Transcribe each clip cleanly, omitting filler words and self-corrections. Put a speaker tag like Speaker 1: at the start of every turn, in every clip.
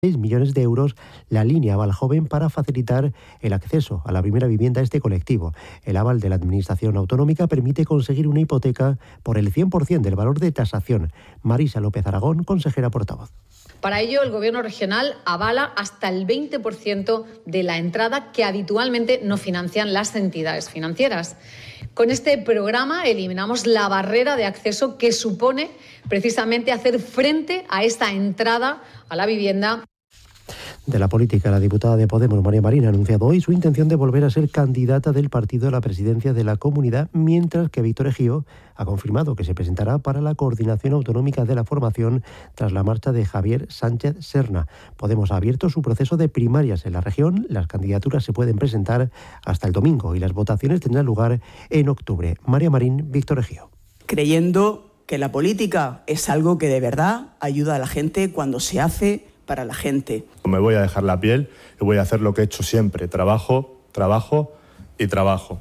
Speaker 1: 6 millones de euros la línea Aval Joven para facilitar el acceso a la primera vivienda a este colectivo. El aval de la Administración Autonómica permite conseguir una hipoteca por el 100% del valor de tasación. Marisa López Aragón, consejera portavoz.
Speaker 2: Para ello, el Gobierno regional avala hasta el 20% de la entrada que habitualmente no financian las entidades financieras. Con este programa eliminamos la barrera de acceso que supone precisamente hacer frente a esta entrada a la vivienda.
Speaker 1: De la política, la diputada de Podemos, María Marín, ha anunciado hoy su intención de volver a ser candidata del partido a la presidencia de la comunidad, mientras que Víctor Ejío ha confirmado que se presentará para la coordinación autonómica de la formación tras la marcha de Javier Sánchez Serna. Podemos ha abierto su proceso de primarias en la región. Las candidaturas se pueden presentar hasta el domingo y las votaciones tendrán lugar en octubre. María Marín, Víctor Ejío.
Speaker 3: Creyendo que la política es algo que de verdad ayuda a la gente cuando se hace para la gente.
Speaker 4: Me voy a dejar la piel y voy a hacer lo que he hecho siempre. Trabajo, trabajo y trabajo.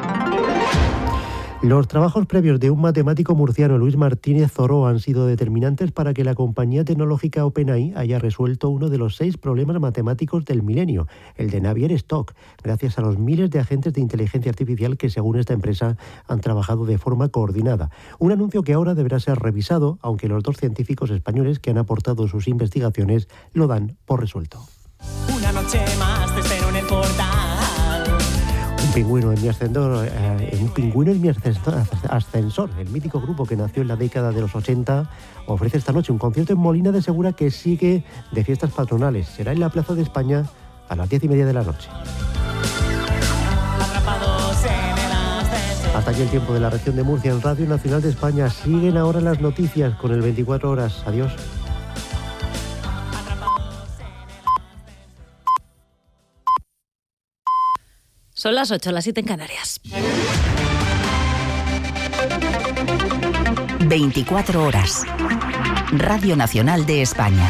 Speaker 1: Los trabajos previos de un matemático murciano, Luis Martínez Zoró, han sido determinantes para que la compañía tecnológica OpenAI haya resuelto uno de los 6 problemas matemáticos del milenio, el de Navier-Stokes, gracias a los miles de agentes de inteligencia artificial que, según esta empresa, han trabajado de forma coordinada. Un anuncio que ahora deberá ser revisado, aunque los 2 científicos españoles que han aportado sus investigaciones lo dan por resuelto.
Speaker 5: Una noche más te espero en el portal.
Speaker 1: Un pingüino en mi ascensor, el mítico grupo que nació en la década de los 80, ofrece esta noche un concierto en Molina de Segura que sigue de fiestas patronales. Será en la Plaza de España a las 10:30 de la noche. Hasta aquí el tiempo de la región de Murcia en Radio Nacional de España. Siguen ahora las noticias con el 24 horas. Adiós.
Speaker 6: Son las 8, las 7 en Canarias.
Speaker 7: 24 horas. Radio Nacional de España.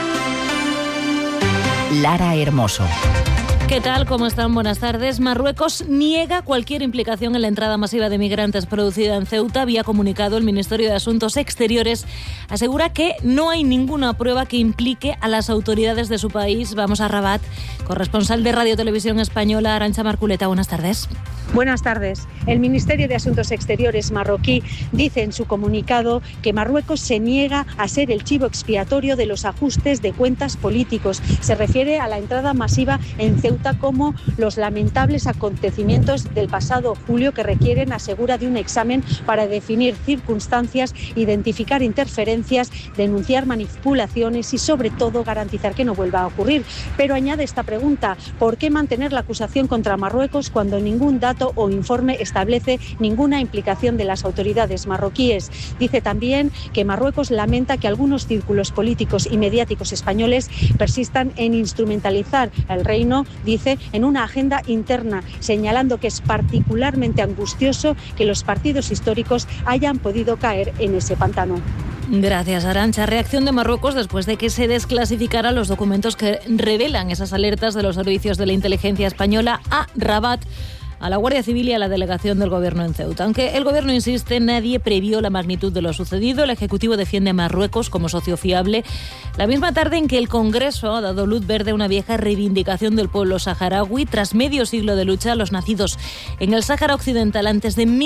Speaker 7: Lara Hermoso.
Speaker 6: ¿Qué tal? ¿Cómo están? Buenas tardes. Marruecos niega cualquier implicación en la entrada masiva de migrantes producida en Ceuta. Vía comunicado, el Ministerio de Asuntos Exteriores asegura que no hay ninguna prueba que implique a las autoridades de su país. Vamos a Rabat. Corresponsal de Radio Televisión Española, Arantxa Marculeta. Buenas tardes.
Speaker 8: Buenas tardes. El Ministerio de Asuntos Exteriores marroquí dice en su comunicado que Marruecos se niega a ser el chivo expiatorio de los ajustes de cuentas políticos. Se refiere a la entrada masiva en Ceuta como los lamentables acontecimientos del pasado julio que requieren, asegura, de un examen para definir circunstancias, identificar interferencias, denunciar manipulaciones y, sobre todo, garantizar que no vuelva a ocurrir. Pero añade esta pregunta: ¿por qué mantener la acusación contra Marruecos cuando ningún dato o informe establece ninguna implicación de las autoridades marroquíes? Dice también que Marruecos lamenta que algunos círculos políticos y mediáticos españoles persistan en instrumentalizar el reino, dice, en una agenda interna, señalando que es particularmente angustioso que los partidos históricos hayan podido caer en ese pantano.
Speaker 6: Gracias, Arantxa. Reacción de Marruecos después de que se desclasificaran los documentos que revelan esas alertas de los servicios de la inteligencia española a Rabat, a la Guardia Civil y a la delegación del Gobierno en Ceuta. Aunque el Gobierno insiste, nadie previó la magnitud de lo sucedido. El Ejecutivo defiende a Marruecos como socio fiable, la misma tarde en que el Congreso ha dado luz verde a una vieja reivindicación del pueblo saharaui. Tras medio siglo de lucha, los nacidos en el Sáhara Occidental antes de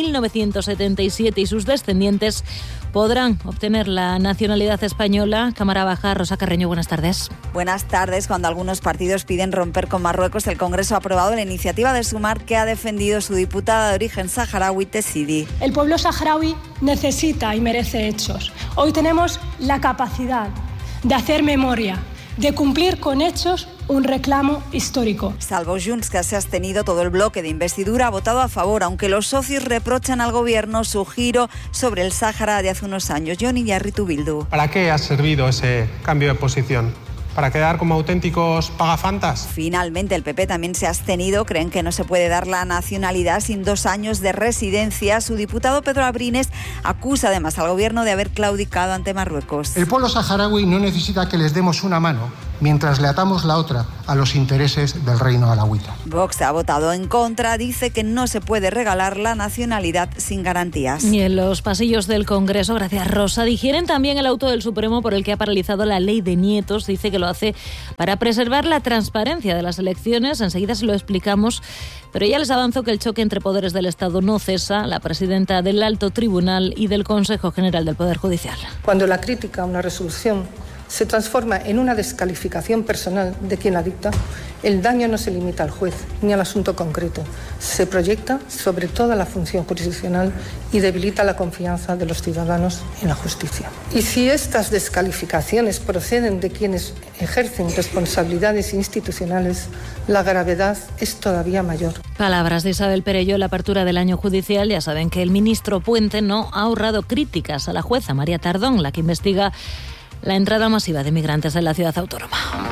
Speaker 6: 1977 y sus descendientes podrán obtener la nacionalidad española. Cámara Baja, Rosa Carreño, buenas tardes.
Speaker 9: Buenas tardes. Cuando algunos partidos piden romper con Marruecos, el Congreso ha aprobado la iniciativa de Sumar que ha defendido su diputada de origen saharaui, Tessidi.
Speaker 10: El pueblo saharaui necesita y merece hechos. Hoy tenemos la capacidad de hacer memoria, de cumplir con hechos un reclamo histórico.
Speaker 9: Salvo Junts, que se ha abstenido, todo el bloque de investidura ha votado a favor, aunque los socios reprochan al gobierno su giro sobre el Sáhara de hace unos años. Jon Iñarritu, Bildu.
Speaker 11: ¿Para qué ha servido ese cambio de posición? ¿Para quedar como auténticos pagafantas?
Speaker 9: Finalmente, el PP también se ha abstenido. Creen que no se puede dar la nacionalidad sin 2 años de residencia. Su diputado Pedro Abrines acusa además al gobierno de haber claudicado ante Marruecos.
Speaker 12: El pueblo saharaui no necesita que les demos una mano.
Speaker 11: mientras le atamos la otra a los intereses del reino alauita.
Speaker 9: Vox ha votado en contra, dice que no se puede regalar la nacionalidad sin garantías.
Speaker 6: Y en los pasillos del Congreso, gracias Rosa, digieren también el auto del Supremo por el que ha paralizado la ley de nietos. Dice que lo hace para preservar la transparencia de las elecciones. Enseguida se lo explicamos, pero ya les avanzo que el choque entre poderes del Estado no cesa. La presidenta del Alto Tribunal y del Consejo General del Poder Judicial.
Speaker 12: Cuando la crítica a una resolución se transforma en una descalificación personal de quien la dicta, el daño no se limita al juez ni al asunto concreto. Se proyecta sobre toda la función jurisdiccional y debilita la confianza de los ciudadanos en la justicia. Y si estas descalificaciones proceden de quienes ejercen responsabilidades institucionales, la gravedad es todavía mayor.
Speaker 6: Palabras de Isabel Perello en la apertura del año judicial. Ya saben que el ministro Puente no ha ahorrado críticas a la jueza María Tardón, la que investiga la entrada masiva de migrantes en la ciudad autónoma.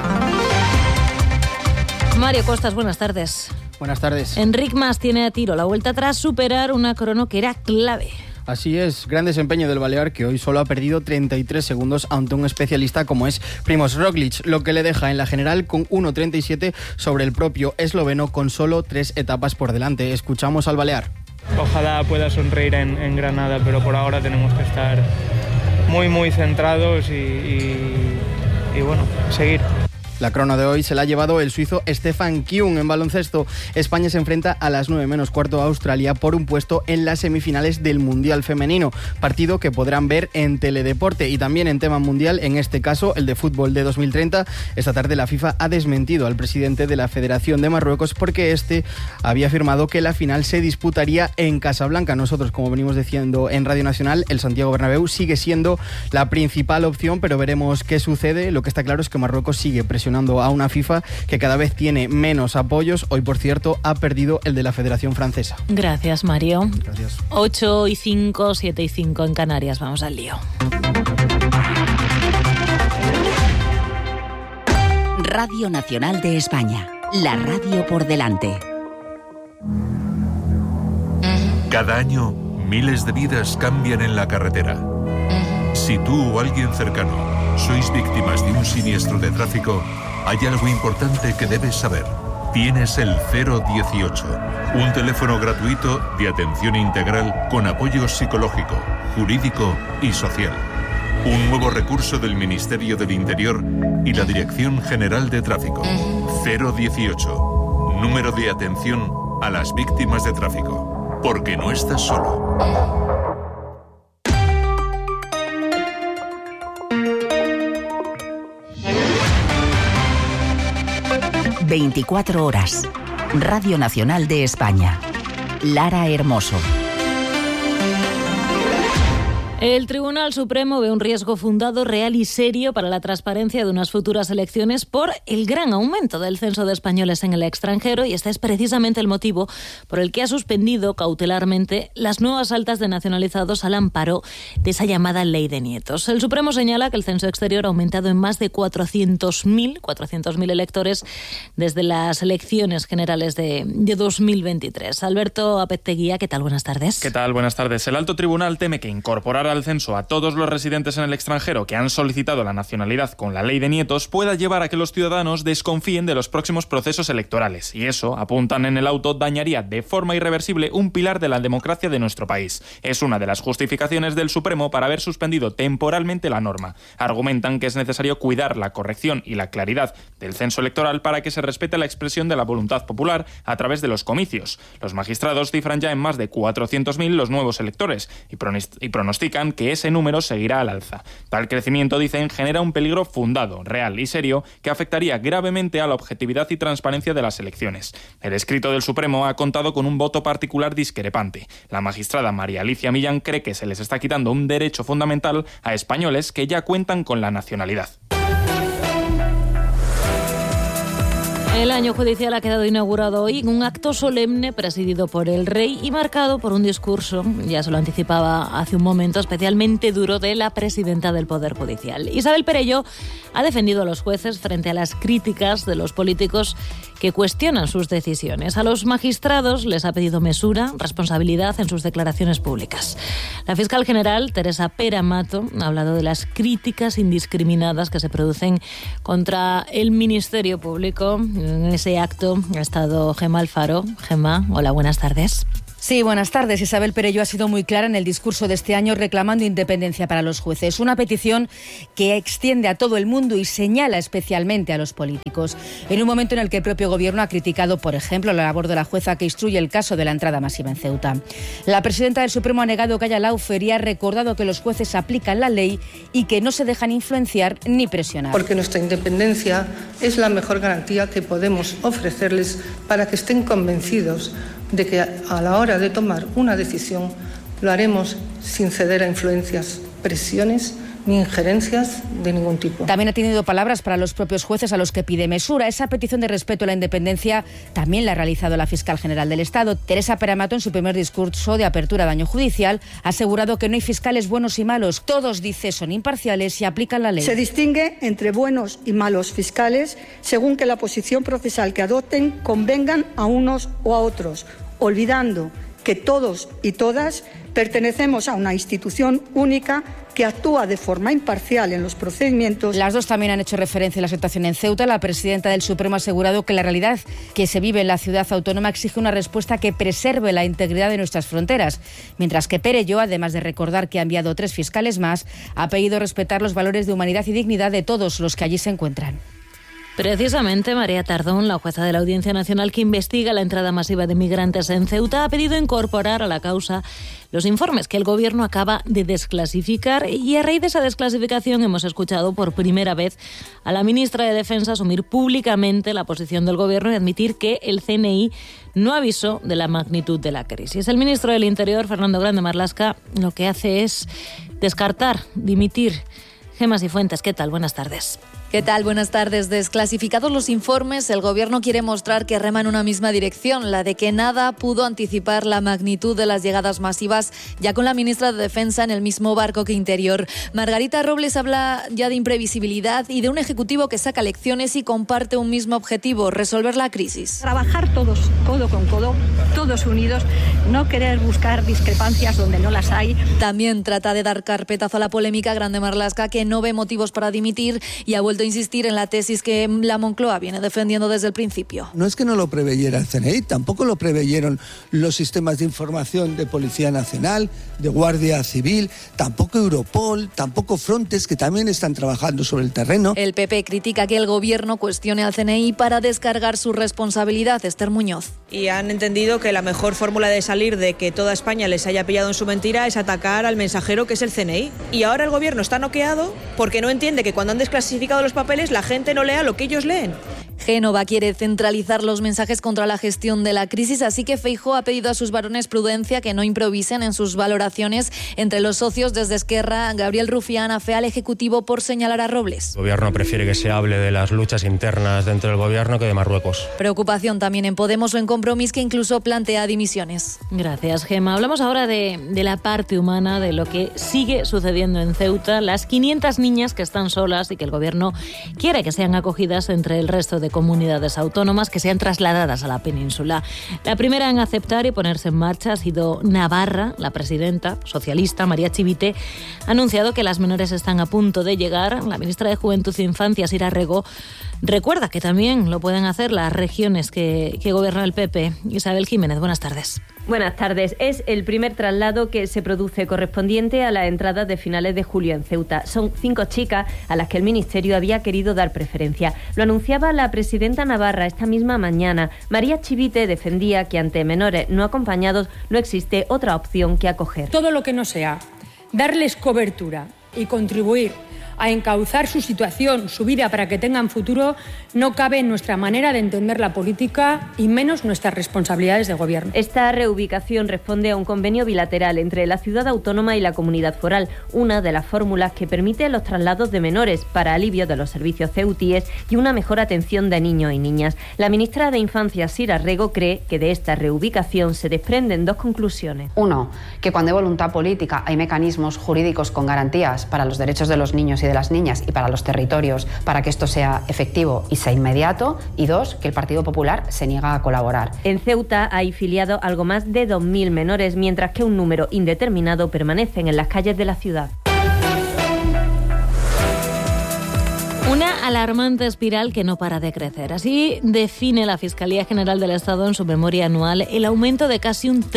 Speaker 6: Mario Costas, buenas tardes.
Speaker 13: Buenas tardes.
Speaker 6: Enric Mas tiene a tiro la vuelta tras superar una crono que era clave.
Speaker 13: Así es, gran desempeño del balear, que hoy solo ha perdido 33 segundos ante un especialista como es Primož Roglič, lo que le deja en la general con 1.37 sobre el propio esloveno con solo 3 etapas por delante. Escuchamos al balear.
Speaker 14: Ojalá pueda sonreír en Granada, pero por ahora tenemos que estar muy centrados y bueno, seguir.
Speaker 13: La crono de hoy se la ha llevado el suizo Stefan Kiun. En baloncesto, España se enfrenta a las 9:45 a Australia por un puesto en las semifinales del Mundial Femenino, partido que podrán ver en Teledeporte. Y también en tema mundial, en este caso el de fútbol de 2030, esta tarde la FIFA ha desmentido al presidente de la Federación de Marruecos porque este había afirmado que la final se disputaría en Casablanca. Nosotros, como venimos diciendo en Radio Nacional, el Santiago Bernabéu sigue siendo la principal opción, pero veremos qué sucede. Lo que está claro es que Marruecos sigue presionando a una FIFA que cada vez tiene menos apoyos. Hoy, por cierto, ha perdido el de la Federación Francesa.
Speaker 6: Gracias, Mario.
Speaker 13: Gracias.
Speaker 6: 8:05, 7:05 en Canarias. Vamos al lío.
Speaker 7: Radio Nacional de España. La radio por delante.
Speaker 15: Cada año, miles de vidas cambian en la carretera. Si tú o alguien cercano sois víctimas de un siniestro de tráfico, hay algo importante que debes saber. Tienes el 018, un teléfono gratuito de atención integral con apoyo psicológico, jurídico y social. Un nuevo recurso del Ministerio del Interior y la Dirección General de Tráfico. 018, número de atención a las víctimas de tráfico. Porque no estás solo.
Speaker 7: 24 horas. Radio Nacional de España. Lara Hermoso.
Speaker 6: El Tribunal Supremo ve un riesgo fundado, real y serio para la transparencia de unas futuras elecciones por el gran aumento del censo de españoles en el extranjero, y este es precisamente el motivo por el que ha suspendido cautelarmente las nuevas altas de nacionalizados al amparo de esa llamada ley de nietos. El Supremo señala que el censo exterior ha aumentado en más de 400.000 electores desde las elecciones generales de 2023. Alberto Apezteguía, ¿qué tal? Buenas tardes.
Speaker 16: ¿Qué tal? Buenas tardes. El Alto Tribunal teme que incorporar al censo a todos los residentes en el extranjero que han solicitado la nacionalidad con la ley de nietos pueda llevar a que los ciudadanos desconfíen de los próximos procesos electorales. Y eso, apuntan en el auto, dañaría de forma irreversible un pilar de la democracia de nuestro país. Es una de las justificaciones del Supremo para haber suspendido temporalmente la norma. Argumentan que es necesario cuidar la corrección y la claridad del censo electoral para que se respete la expresión de la voluntad popular a través de los comicios. Los magistrados cifran ya en más de 400.000 los nuevos electores y pronostican que ese número seguirá al alza. Tal crecimiento, dicen, genera un peligro fundado, real y serio que afectaría gravemente a la objetividad y transparencia de las elecciones. El escrito del Supremo ha contado con un voto particular discrepante. La magistrada María Alicia Millán cree que se les está quitando un derecho fundamental a españoles que ya cuentan con la nacionalidad.
Speaker 6: El año judicial ha quedado inaugurado hoy en un acto solemne presidido por el rey y marcado por un discurso, ya se lo anticipaba hace un momento, especialmente duro de la presidenta del Poder Judicial. Isabel Perelló ha defendido a los jueces frente a las críticas de los políticos que cuestionan sus decisiones. A los magistrados les ha pedido mesura, responsabilidad en sus declaraciones públicas. La fiscal general, Teresa Pera Mato, ha hablado de las críticas indiscriminadas que se producen contra el Ministerio Público. En ese acto ha estado Gemma Alfaro. Gemma, hola, buenas tardes.
Speaker 17: Sí, buenas tardes. Isabel Perelló ha sido muy clara en el discurso de este año reclamando independencia para los jueces. Una petición que extiende a todo el mundo y señala especialmente a los políticos. En un momento en el que el propio Gobierno ha criticado, por ejemplo, la labor de la jueza que instruye el caso de la entrada masiva en Ceuta. La presidenta del Supremo ha negado que haya lawfare y ha recordado que los jueces aplican la ley y que no se dejan influenciar ni presionar.
Speaker 12: Porque nuestra independencia es la mejor garantía que podemos ofrecerles para que estén convencidos de que a la hora de tomar una decisión lo haremos sin ceder a influencias, presiones ni injerencias de ningún tipo.
Speaker 17: También ha tenido palabras para los propios jueces a los que pide mesura. Esa petición de respeto a la independencia también la ha realizado la fiscal general del Estado. Teresa Pera Mato, en su primer discurso de apertura de año judicial, ha asegurado que no hay fiscales buenos y malos. Todos, dice, son imparciales y aplican la ley.
Speaker 18: Se distingue entre buenos y malos fiscales según que la posición procesal que adopten convengan a unos o a otros, olvidando que todos y todas pertenecemos a una institución única que actúa de forma imparcial en los procedimientos.
Speaker 17: Las dos también han hecho referencia a la situación en Ceuta. La presidenta del Supremo ha asegurado que la realidad que se vive en la ciudad autónoma exige una respuesta que preserve la integridad de nuestras fronteras. Mientras que Perelló, además de recordar que ha enviado 3 fiscales más, ha pedido respetar los valores de humanidad y dignidad de todos los que allí se encuentran.
Speaker 6: Precisamente María Tardón, la jueza de la Audiencia Nacional que investiga la entrada masiva de migrantes en Ceuta, ha pedido incorporar a la causa los informes que el Gobierno acaba de desclasificar, y a raíz de esa desclasificación hemos escuchado por primera vez a la ministra de Defensa asumir públicamente la posición del Gobierno y admitir que el CNI no avisó de la magnitud de la crisis. El ministro del Interior, Fernando Grande Marlaska, lo que hace es descartar, dimitir. Gemma Cifuentes, ¿qué tal? Buenas tardes.
Speaker 2: ¿Qué tal? Buenas tardes. Desclasificados los informes, el Gobierno quiere mostrar que rema en una misma dirección, la de que nada pudo anticipar la magnitud de las llegadas masivas, ya con la ministra de Defensa en el mismo barco que Interior. Margarita Robles habla ya de imprevisibilidad y de un Ejecutivo que saca lecciones y comparte un mismo objetivo: resolver la crisis.
Speaker 8: Trabajar todos, codo con codo, todos unidos, no querer buscar discrepancias donde no las hay.
Speaker 2: También trata de dar carpetazo a la polémica Grande Marlaska, que no ve motivos para dimitir y ha vuelto a insistir en la tesis que la Moncloa viene defendiendo desde el principio.
Speaker 19: No es que no lo preveyera el CNI, tampoco lo preveyeron los sistemas de información de Policía Nacional, de Guardia Civil, tampoco Europol, tampoco Frontex, que también están trabajando sobre el terreno.
Speaker 2: El PP critica que el Gobierno cuestione al CNI para descargar su responsabilidad. Esther Muñoz.
Speaker 20: Y han entendido que la mejor fórmula de salir de que toda España les haya pillado en su mentira es atacar al mensajero, que es el CNI. Y ahora el Gobierno está noqueado porque no entiende que cuando han desclasificado los papeles la gente no lea lo que ellos leen.
Speaker 2: Génova quiere centralizar los mensajes contra la gestión de la crisis, así que Feijóo ha pedido a sus varones prudencia, que no improvisen en sus valoraciones. Entre los socios, desde Esquerra, Gabriel Rufián afea al Ejecutivo por señalar a Robles.
Speaker 21: El Gobierno prefiere que se hable de las luchas internas dentro del Gobierno que de Marruecos.
Speaker 2: Preocupación también en Podemos o en Compromís, que incluso plantea dimisiones.
Speaker 6: Gracias, Gemma. Hablamos ahora de la parte humana, de lo que sigue sucediendo en Ceuta, las 500 niñas que están solas y que el Gobierno quiere que sean acogidas entre el resto de comunidades autónomas, que sean trasladadas a la península. La primera en aceptar y ponerse en marcha ha sido Navarra. La presidenta socialista, María Chivite, ha anunciado que las menores están a punto de llegar. La ministra de Juventud e Infancia, Sira Rego, recuerda que también lo pueden hacer las regiones que gobierna el PP. Isabel Jiménez, buenas tardes.
Speaker 22: Buenas tardes. Es el primer traslado que se produce correspondiente a la entrada de finales de julio en Ceuta. Son 5 chicas a las que el Ministerio había querido dar preferencia. Lo anunciaba la presidenta navarra esta misma mañana. María Chivite defendía que ante menores no acompañados no existe otra opción que acoger.
Speaker 10: Todo lo que no sea darles cobertura y contribuir a encauzar su situación, su vida, para que tengan futuro, no cabe en nuestra manera de entender la política y menos nuestras responsabilidades de gobierno.
Speaker 22: Esta reubicación responde a un convenio bilateral entre la ciudad autónoma y la comunidad foral, una de las fórmulas que permite los traslados de menores para alivio de los servicios ceutíes y una mejor atención de niños y niñas. La ministra de Infancia, Sira Rego, cree que de esta reubicación se desprenden dos conclusiones.
Speaker 3: Uno, que cuando hay voluntad política hay mecanismos jurídicos con garantías para los derechos de los niños y de las niñas y para los territorios para que esto sea efectivo y sea inmediato. Y dos, que el Partido Popular se niega a colaborar.
Speaker 22: En Ceuta hay filiado algo más de 2.000 menores, mientras que un número indeterminado permanecen en las calles de la ciudad.
Speaker 6: Una alarmante espiral que no para de crecer. Así define la Fiscalía General del Estado en su memoria anual el aumento de casi un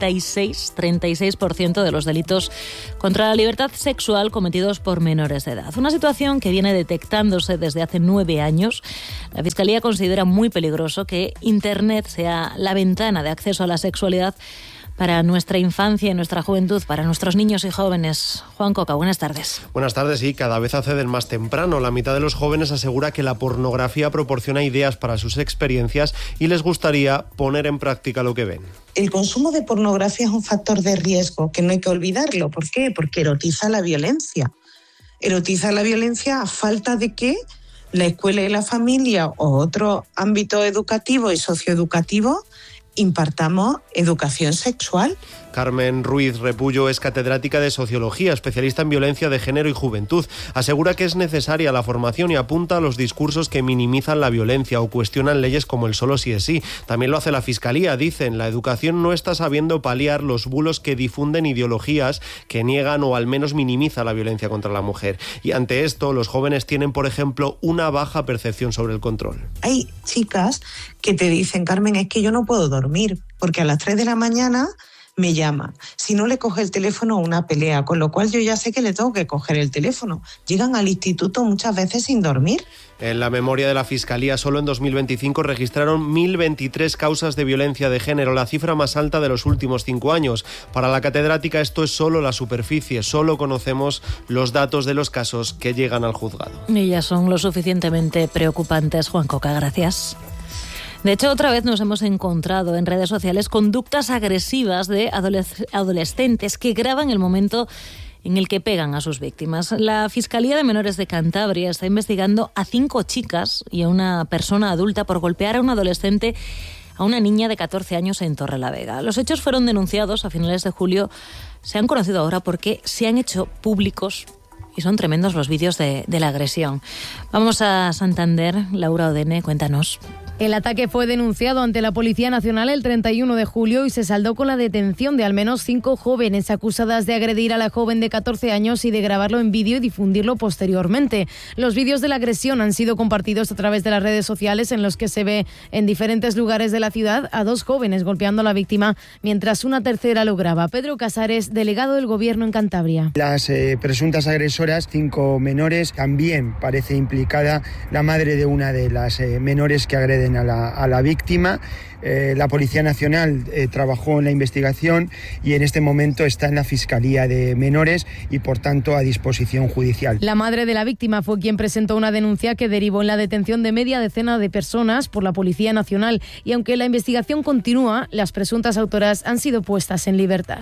Speaker 6: 36% de los delitos contra la libertad sexual cometidos por menores de edad. Una situación que viene detectándose desde hace 9 años. La Fiscalía considera muy peligroso que Internet sea la ventana de acceso a la sexualidad para nuestra infancia y nuestra juventud, para nuestros niños y jóvenes. Juan Coca, buenas tardes.
Speaker 4: Buenas tardes, sí, cada vez acceden más temprano. La mitad de los jóvenes asegura que la pornografía proporciona ideas para sus experiencias y les gustaría poner en práctica lo que ven.
Speaker 23: El consumo de pornografía es un factor de riesgo que no hay que olvidarlo. ¿Por qué? Porque erotiza la violencia. Erotiza la violencia a falta de que la escuela y la familia o otro ámbito educativo y socioeducativo impartamos educación sexual.
Speaker 4: Carmen Ruiz Repullo es catedrática de Sociología, especialista en violencia de género y juventud. Asegura que es necesaria la formación y apunta a los discursos que minimizan la violencia o cuestionan leyes como el solo sí es sí. También lo hace la Fiscalía. Dicen, la educación no está sabiendo paliar los bulos que difunden ideologías que niegan o al menos minimiza la violencia contra la mujer. Y ante esto, los jóvenes tienen, por ejemplo, una baja percepción sobre el control.
Speaker 23: Hay chicas que te dicen, Carmen, es que yo no puedo dormir porque a las 3 de la mañana me llama. Si no le coge el teléfono, una pelea, con lo cual yo ya sé que le tengo que coger el teléfono. Llegan al instituto muchas veces sin dormir.
Speaker 4: En la memoria de la Fiscalía, solo en 2025 registraron 1.023 causas de violencia de género, la cifra más alta de los últimos 5 años. Para la catedrática esto es solo la superficie, solo conocemos los datos de los casos que llegan al juzgado.
Speaker 6: Y ya son lo suficientemente preocupantes. Juan Coca, gracias. De hecho, otra vez nos hemos encontrado en redes sociales conductas agresivas de adolescentes que graban el momento en el que pegan a sus víctimas. La Fiscalía de Menores de Cantabria está investigando a 5 chicas y a una persona adulta por golpear a un adolescente, a una niña de 14 años en Torrelavega. Los hechos fueron denunciados a finales de julio. Se han conocido ahora porque se han hecho públicos y son tremendos los vídeos de la agresión. Vamos a Santander. Laura Odene, cuéntanos.
Speaker 24: El ataque fue denunciado ante la Policía Nacional el 31 de julio y se saldó con la detención de al menos 5 jóvenes acusadas de agredir a la joven de 14 años y de grabarlo en vídeo y difundirlo posteriormente. Los vídeos de la agresión han sido compartidos a través de las redes sociales, en los que se ve en diferentes lugares de la ciudad a 2 jóvenes golpeando a la víctima mientras una tercera lo graba. Pedro Casares, delegado del Gobierno en Cantabria.
Speaker 25: Las presuntas agresoras, 5 menores, también parece implicada la madre de una de las menores que agreden a la víctima. La Policía Nacional trabajó en la investigación y en este momento está en la Fiscalía de Menores y, por tanto, a disposición judicial.
Speaker 24: La madre de la víctima fue quien presentó una denuncia que derivó en la detención de media decena de personas por la Policía Nacional, y aunque la investigación continúa, las presuntas autoras han sido puestas en libertad.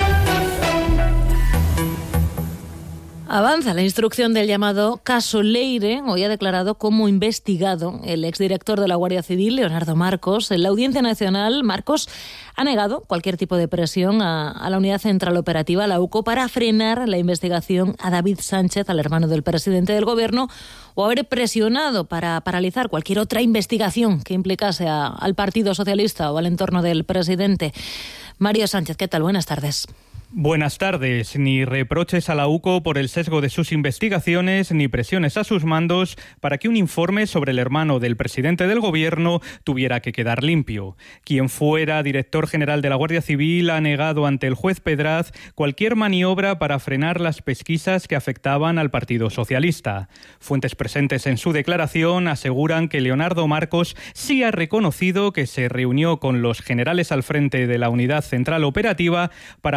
Speaker 6: Avanza la instrucción del llamado caso Leire. Hoy ha declarado como investigado el exdirector de la Guardia Civil, Leonardo Marcos. En la Audiencia Nacional, Marcos ha negado cualquier tipo de presión a la Unidad Central Operativa, la UCO, para frenar la investigación a David Sánchez, al hermano del presidente del Gobierno, o haber presionado para paralizar cualquier otra investigación que implicase al Partido Socialista o al entorno del presidente. Mario Sánchez, ¿qué tal? Buenas tardes.
Speaker 26: Buenas tardes. Ni reproches a la UCO por el sesgo de sus investigaciones, ni presiones a sus mandos para que un informe sobre el hermano del presidente del Gobierno tuviera que quedar limpio. Quien fuera director general de la Guardia Civil ha negado ante el juez Pedraz cualquier maniobra para frenar las pesquisas que afectaban al Partido Socialista. Fuentes presentes en su declaración aseguran que Leonardo Marcos sí ha reconocido que se reunió con los generales al frente de la Unidad Central Operativa para pedirle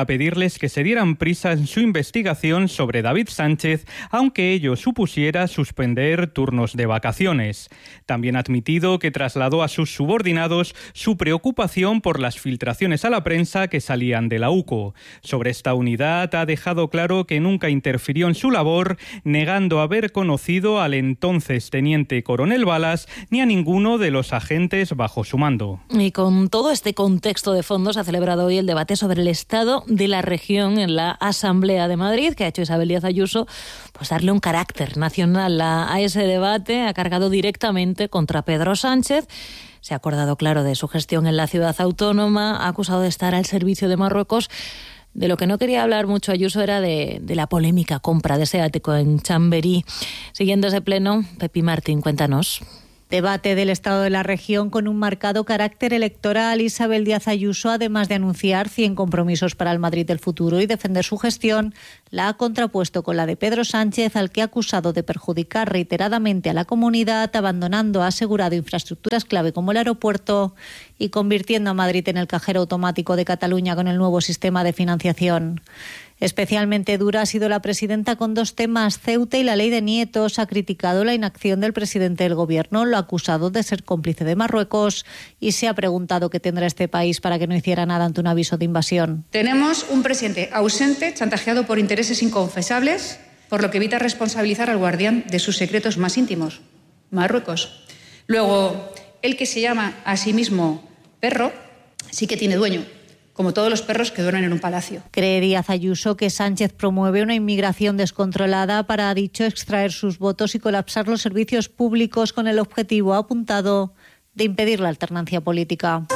Speaker 26: pedirles que se dieran prisa en su investigación sobre David Sánchez, aunque ello supusiera suspender turnos de vacaciones. También ha admitido que trasladó a sus subordinados su preocupación por las filtraciones a la prensa que salían de la UCO. Sobre esta unidad ha dejado claro que nunca interfirió en su labor, negando haber conocido al entonces teniente coronel Balas ni a ninguno de los agentes bajo su mando.
Speaker 6: Y con todo este contexto de fondo se ha celebrado hoy el debate sobre el estado de la región en la Asamblea de Madrid, que ha hecho Isabel Díaz Ayuso, pues darle un carácter nacional a ese debate. Ha cargado directamente contra Pedro Sánchez. Se ha acordado, claro, de su gestión en la ciudad autónoma, ha acusado de estar al servicio de Marruecos. De lo que no quería hablar mucho Ayuso era de la polémica compra de ese ático en Chamberí. Siguiendo ese pleno, Pepi Martín, cuéntanos.
Speaker 1: Debate del estado de la región con un marcado carácter electoral. Isabel Díaz Ayuso, además de anunciar 100 compromisos para el Madrid del futuro y defender su gestión, la ha contrapuesto con la de Pedro Sánchez, al que ha acusado de perjudicar reiteradamente a la comunidad, abandonando, ha asegurado, infraestructuras clave como el aeropuerto y convirtiendo a Madrid en el cajero automático de Cataluña con el nuevo sistema de financiación. Especialmente dura ha sido la presidenta con dos temas, Ceuta y la ley de nietos. Ha criticado la inacción del presidente del Gobierno, lo ha acusado de ser cómplice de Marruecos y se ha preguntado qué tendrá este país para que no hiciera nada ante un aviso de invasión.
Speaker 5: Tenemos un presidente ausente, chantajeado por intereses inconfesables, por lo que evita responsabilizar al guardián de sus secretos más íntimos, Marruecos. Luego, el que se llama a sí mismo perro, sí que tiene dueño, como todos los perros que duermen en un palacio.
Speaker 1: Cree Díaz Ayuso que Sánchez promueve una inmigración descontrolada para, ha dicho, extraer sus votos y colapsar los servicios públicos con el objetivo, ha apuntado, de impedir la alternancia política.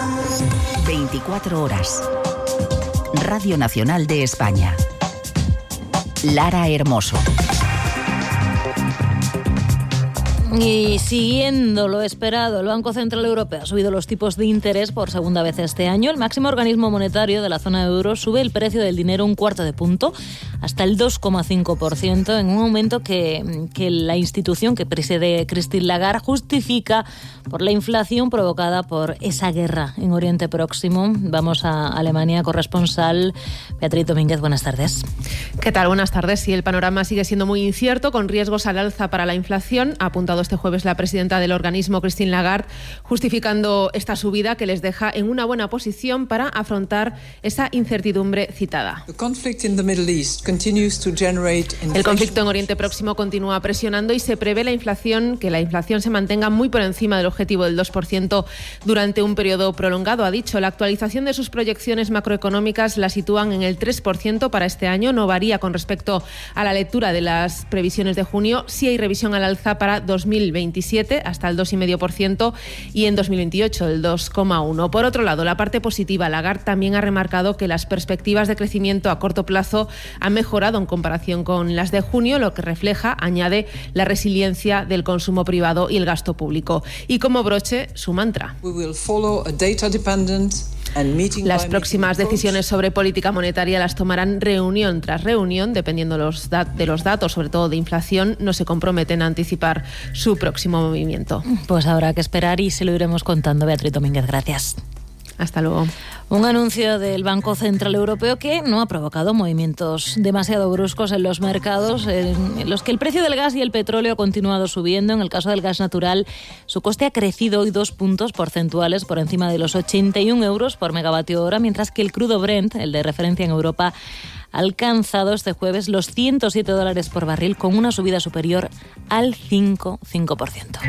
Speaker 7: 24 horas. Radio Nacional de España. Lara Hermoso.
Speaker 6: Y siguiendo lo esperado, el Banco Central Europeo ha subido los tipos de interés por segunda vez este año. El máximo organismo monetario de la zona euro sube el precio del dinero un cuarto de punto, hasta el 2,5%, en un aumento que la institución que preside Christine Lagarde justifica por la inflación provocada por esa guerra en Oriente Próximo. Vamos a Alemania, corresponsal Beatriz Domínguez, buenas tardes.
Speaker 9: ¿Qué tal? Buenas tardes. Sí, el panorama sigue siendo muy incierto, con riesgos al alza para la inflación. Ha apuntado este jueves la presidenta del organismo, Christine Lagarde, justificando esta subida que les deja en una buena posición para afrontar esa incertidumbre citada. El conflicto en Oriente Próximo continúa presionando y se prevé que la inflación se mantenga muy por encima del objetivo del 2% durante un periodo prolongado. Ha dicho, la actualización de sus proyecciones macroeconómicas la sitúan en el 3% para este año. No varía con respecto a la lectura de las previsiones de junio. Sí hay revisión al alza para 2027 hasta el 2,5% y en 2028 el 2,1%. Por otro lado, la parte positiva, Lagarde también ha remarcado que las perspectivas de crecimiento a corto plazo han mejorado en comparación con las de junio, lo que refleja, añade, la resiliencia del consumo privado y el gasto público. Y como broche, su mantra. Las próximas decisiones sobre política monetaria las tomarán reunión tras reunión, dependiendo de los datos, sobre todo de inflación. No se comprometen a anticipar su próximo movimiento.
Speaker 6: Pues habrá que esperar y se lo iremos contando. Beatriz Domínguez, gracias.
Speaker 9: Hasta luego.
Speaker 6: Un anuncio del Banco Central Europeo que no ha provocado movimientos demasiado bruscos en los mercados, en los que el precio del gas y el petróleo ha continuado subiendo. En el caso del gas natural, su coste ha crecido hoy 2 puntos porcentuales por encima de los 81 euros por megavatio hora, mientras que el crudo Brent, el de referencia en Europa, ha alcanzado este jueves los $107 por barril, con una subida superior al 5%.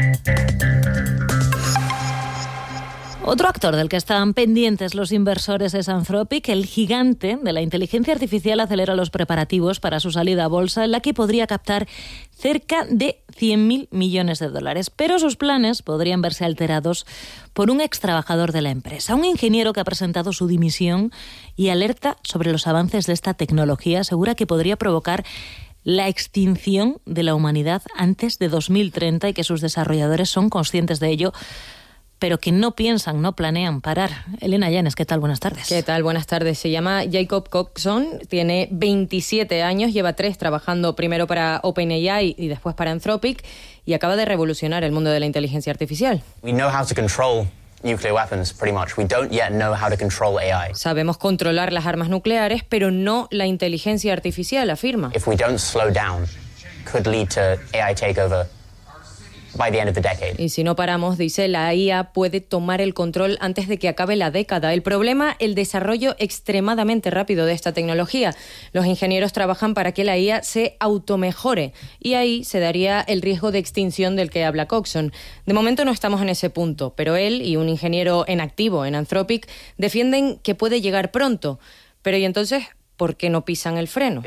Speaker 6: Otro actor del que están pendientes los inversores es Anthropic. El gigante de la inteligencia artificial acelera los preparativos para su salida a bolsa, en la que podría captar cerca de 100.000 millones de dólares. Pero sus planes podrían verse alterados por un ex trabajador de la empresa, un ingeniero que ha presentado su dimisión y alerta sobre los avances de esta tecnología. Asegura que podría provocar la extinción de la humanidad antes de 2030 y que sus desarrolladores son conscientes de ello, pero que no piensan, no planean parar. Elena Llanes, ¿qué tal? Buenas tardes.
Speaker 11: ¿Qué tal? Buenas tardes. Se llama Jacob Coxon, tiene 27 años, lleva 3 trabajando primero para OpenAI y después para Anthropic, y acaba de revolucionar el mundo de la inteligencia artificial. Sabemos controlar las armas nucleares, pero no la inteligencia artificial, afirma. Y si no paramos, dice, la IA puede tomar el control antes de que acabe la década. El problema, el desarrollo extremadamente rápido de esta tecnología. Los ingenieros trabajan para que la IA se automejore y ahí se daría el riesgo de extinción del que habla Coxon. De momento no estamos en ese punto, pero él y un ingeniero en activo en Anthropic defienden que puede llegar pronto. Pero ¿y entonces por qué no pisan el freno?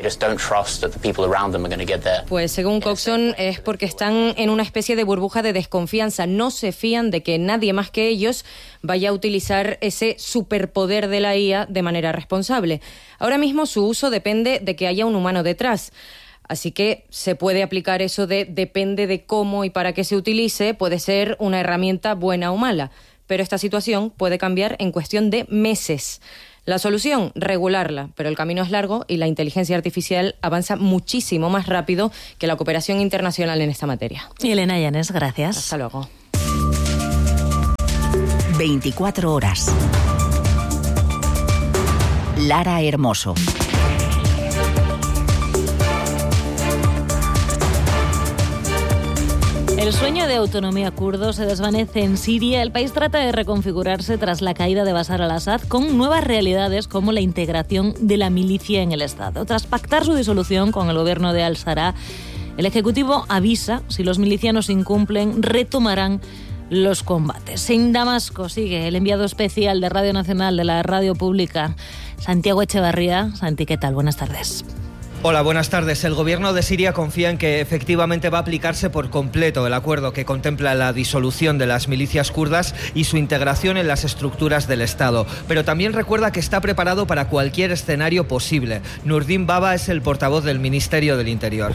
Speaker 11: Pues según Coxon es porque están en una especie de burbuja de desconfianza. No se fían de que nadie más que ellos vaya a utilizar ese superpoder de la IA de manera responsable. Ahora mismo su uso depende de que haya un humano detrás. Así que se puede aplicar eso de depende de cómo y para qué se utilice, puede ser una herramienta buena o mala. Pero esta situación puede cambiar en cuestión de meses. La solución, regularla, pero el camino es largo y la inteligencia artificial avanza muchísimo más rápido que la cooperación internacional en esta materia.
Speaker 1: Y Elena Llanes, gracias.
Speaker 11: Hasta luego.
Speaker 7: 24 horas. Lara Hermoso.
Speaker 6: El sueño de autonomía kurdo se desvanece en Siria. El país trata de reconfigurarse tras la caída de Bashar al-Assad con nuevas realidades como la integración de la milicia en el Estado. Tras pactar su disolución con el gobierno de al-Sarraj, el Ejecutivo avisa, si los milicianos incumplen, retomarán los combates. En Damasco sigue el enviado especial de Radio Nacional de la Radio Pública, Santiago Echevarría. Santi, ¿qué tal? Buenas tardes.
Speaker 12: Hola, buenas tardes. El gobierno de Siria confía en que efectivamente va a aplicarse por completo el acuerdo que contempla la disolución de las milicias kurdas y su integración en las estructuras del Estado. Pero también recuerda que está preparado para cualquier escenario posible. Nurdin Baba es el portavoz del Ministerio del Interior.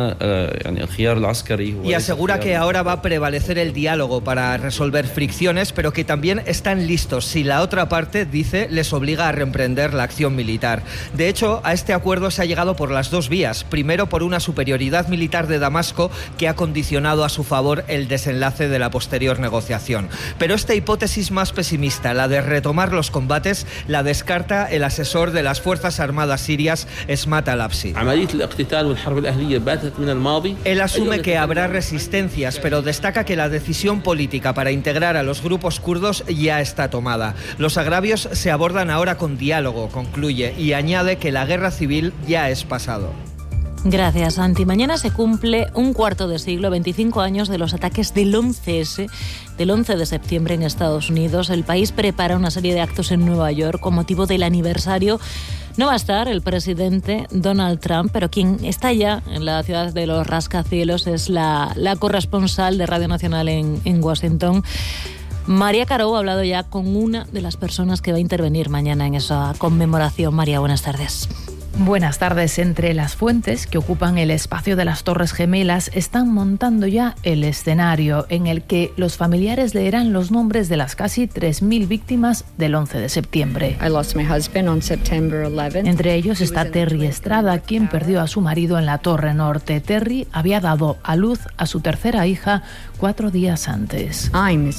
Speaker 12: Y asegura que ahora va a prevalecer el diálogo para resolver fricciones, pero que también están listos si la otra parte, dice, les obliga a reemprender la acción militar. De hecho, a este acuerdo se ha llegado por las dos vías. Primero, por una superioridad militar de Damasco que ha condicionado a su favor el desenlace de la posterior negociación. Pero esta hipótesis más pesimista, la de retomar los combates, la descarta el asesor de las Fuerzas Armadas sirias, Esmat al-Absi. Él asume que habrá resistencias, pero destaca que la decisión política para integrar a los grupos kurdos ya está tomada. Los agravios se abordan ahora con diálogo, concluye, y añade que la guerra civil ya es pasado.
Speaker 6: Gracias, Santi. Mañana se cumple un cuarto de siglo, 25 años de los ataques del 11S, del 11 de septiembre en Estados Unidos. El país prepara una serie de actos en Nueva York con motivo del aniversario. No va a estar el presidente Donald Trump, pero quien está ya en la ciudad de los rascacielos es la corresponsal de Radio Nacional en Washington. María Caro ha hablado ya con una de las personas que va a intervenir mañana en esa conmemoración. María, buenas tardes.
Speaker 13: Buenas tardes. Entre las fuentes que ocupan el espacio de las Torres Gemelas están montando ya el escenario en el que los familiares leerán los nombres de las casi 3.000 víctimas del 11 de septiembre. Entre ellos está Terry Estrada, quien perdió a su marido en la Torre Norte. Terry había dado a luz a su tercera hija 4 días antes.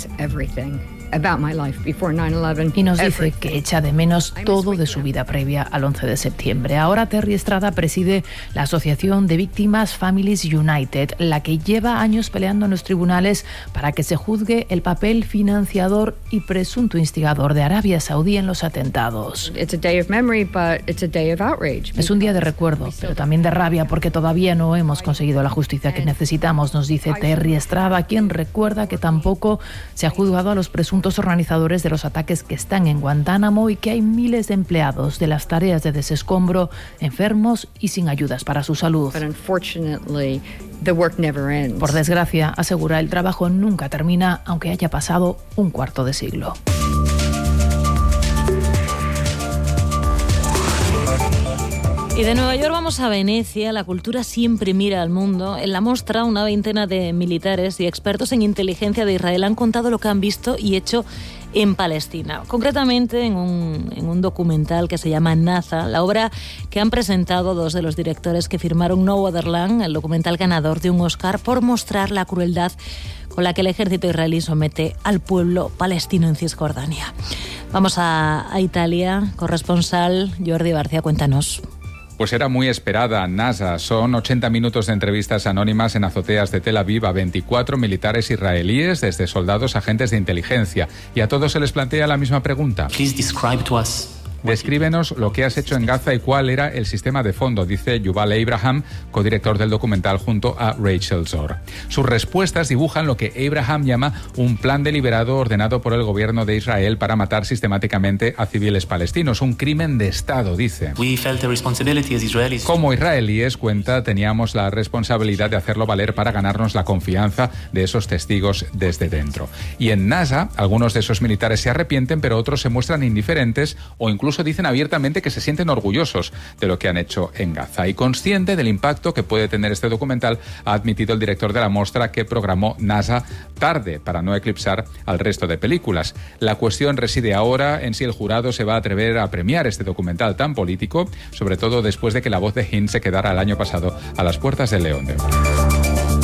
Speaker 13: Y nos dice que echa de menos todo de su vida previa al 11 de septiembre. Ahora Terry Estrada preside la Asociación de Víctimas Families United, la que lleva años peleando en los tribunales para que se juzgue el papel financiador y presunto instigador de Arabia Saudí en los atentados. Es un día de recuerdo, pero también de rabia, porque todavía no hemos conseguido la justicia que necesitamos, nos dice Terry Estrada, quien recuerda que tampoco se ha juzgado a los presuntos organizadores de los ataques que están en Guantánamo y que hay miles de empleados de las tareas de desescombro enfermos y sin ayudas para su salud. Por desgracia, asegura, el trabajo nunca termina, aunque haya pasado un cuarto de siglo.
Speaker 6: Y de Nueva York vamos a Venecia. La cultura siempre mira al mundo. En la muestra, una veintena de militares y expertos en inteligencia de Israel han contado lo que han visto y hecho en Palestina. Concretamente en un documental que se llama Naza, la obra que han presentado dos de los directores que firmaron No Other Land, el documental ganador de un Oscar por mostrar la crueldad con la que el ejército israelí somete al pueblo palestino en Cisjordania. Vamos a Italia. Corresponsal Jordi García, cuéntanos.
Speaker 8: Pues era muy esperada. NASA. Son 80 minutos de entrevistas anónimas en azoteas de Tel Aviv a 24 militares israelíes, desde soldados a agentes de inteligencia. Y a todos se les plantea la misma pregunta.
Speaker 14: Please describe to us.
Speaker 8: Descríbenos lo que has hecho en Gaza y cuál era el sistema de fondo, dice Yuval Abraham, codirector del documental junto a Rachel Zor. Sus respuestas dibujan lo que Abraham llama un plan deliberado ordenado por el gobierno de Israel para matar sistemáticamente a civiles palestinos, un crimen de Estado, dice. Como israelíes, cuenta, teníamos la responsabilidad de hacerlo valer para ganarnos la confianza de esos testigos desde dentro. Y en NASA, algunos de esos militares se arrepienten, pero otros se muestran indiferentes o incluso dicen abiertamente que se sienten orgullosos de lo que han hecho en Gaza. Y consciente del impacto que puede tener este documental, ha admitido el director de la muestra que programó NASA tarde para no eclipsar al resto de películas. La cuestión reside ahora en si el jurado se va a atrever a premiar este documental tan político, sobre todo después de que La voz de Hind se quedara el año pasado a las puertas del León de Oro.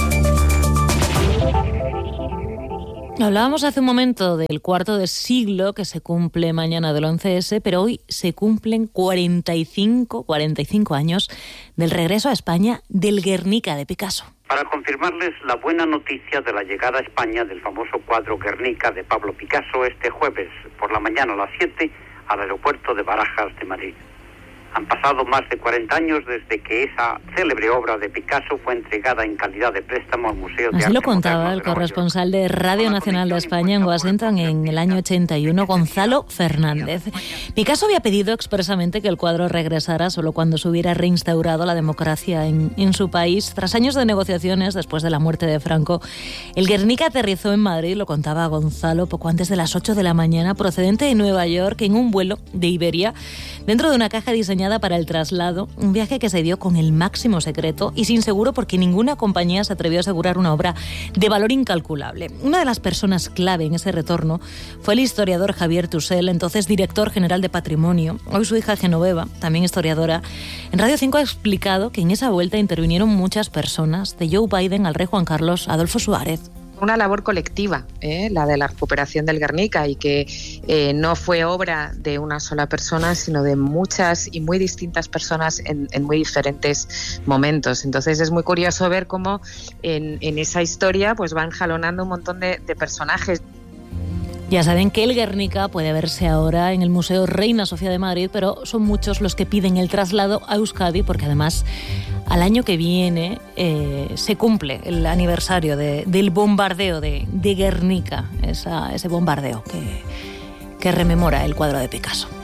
Speaker 6: Hablábamos hace un momento del cuarto de siglo que se cumple mañana del 11S, pero hoy se cumplen 45 años del regreso a España del Guernica de Picasso.
Speaker 15: Para confirmarles la buena noticia de la llegada a España del famoso cuadro Guernica de Pablo Picasso este jueves por la mañana a las 7 al aeropuerto de Barajas de Madrid. Han pasado más de 40 años desde que esa célebre obra de Picasso fue entregada en calidad de préstamo al Museo de Arte.
Speaker 6: Así lo contaba el corresponsal de Radio Nacional de España en Washington en el año 81, Gonzalo Fernández. Picasso había pedido expresamente que el cuadro regresara solo cuando se hubiera reinstaurado la democracia en su país. Tras años de negociaciones, después de la muerte de Franco, el Guernica aterrizó en Madrid, lo contaba Gonzalo, poco antes de las 8 de la mañana, procedente de Nueva York, en un vuelo de Iberia, dentro de una caja diseñada para el traslado, un viaje que se dio con el máximo secreto y sin seguro porque ninguna compañía se atrevió a asegurar una obra de valor incalculable. Una de las personas clave en ese retorno fue el historiador Javier Tussell, entonces director general de Patrimonio. Hoy su hija Genoveva, también historiadora, en Radio 5 ha explicado que en esa vuelta intervinieron muchas personas, de Joe Biden al rey Juan Carlos, Adolfo Suárez.
Speaker 16: Una labor colectiva, la de la recuperación del Guernica, y que no fue obra de una sola persona, sino de muchas y muy distintas personas en muy diferentes momentos. Entonces es muy curioso ver cómo en esa historia pues van jalonando un montón de personajes.
Speaker 6: Ya saben que el Guernica puede verse ahora en el Museo Reina Sofía de Madrid, pero son muchos los que piden el traslado a Euskadi, porque además al año que viene se cumple el aniversario del bombardeo de Guernica, ese bombardeo que rememora el cuadro de Picasso.